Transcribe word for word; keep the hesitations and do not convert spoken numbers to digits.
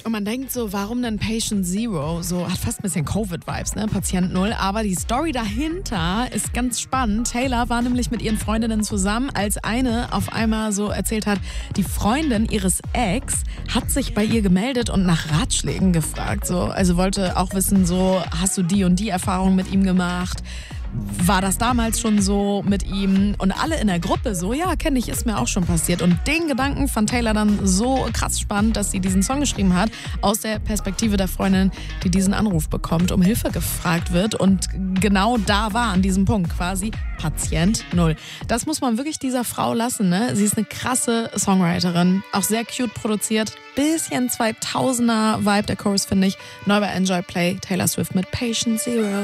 Und man denkt so, warum denn Patient Zero? So hat fast ein bisschen Covid-Vibes, ne? Patient Null. Aber die Story dahinter ist ganz spannend. Taylor war nämlich mit ihren Freundinnen zusammen, als eine auf einmal so erzählt hat, die Freundin ihres Ex hat sich bei ihr gemeldet und nach Ratschlägen gefragt. So, also wollte auch wissen, so, hast du die und die Erfahrung mit ihm gemacht? War das damals schon so mit ihm? Und alle in der Gruppe so, ja, kenne ich, ist mir auch schon passiert. Und den Gedanken fand Taylor dann so krass spannend, dass sie diesen Song geschrieben hat, aus der Perspektive der Freundin, die diesen Anruf bekommt, um Hilfe gefragt wird. Und genau da war an diesem Punkt quasi Patient Null. Das muss man wirklich dieser Frau lassen, ne? Sie ist eine krasse Songwriterin, auch sehr cute produziert. Bisschen zweitausender Vibe, der Chorus, finde ich. Neu bei Enjoy Play, Taylor Swift mit Patient Zero.